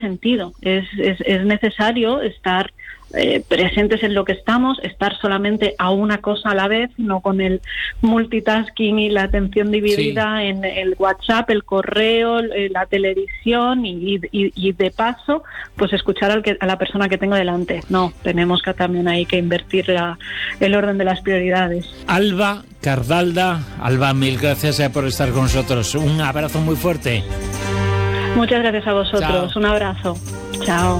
sentido. Es necesario estar presentes en lo que estamos, estar solamente a una cosa a la vez, no con el multitasking y la atención dividida en el WhatsApp, el correo, la televisión y de paso pues escuchar a la persona que tengo delante. No, tenemos que también hay que invertir el orden de las prioridades. Alba Cardalda, Alba, mil gracias por estar con nosotros. Un abrazo muy fuerte. Muchas gracias a vosotros. Chao. Un abrazo. Chao.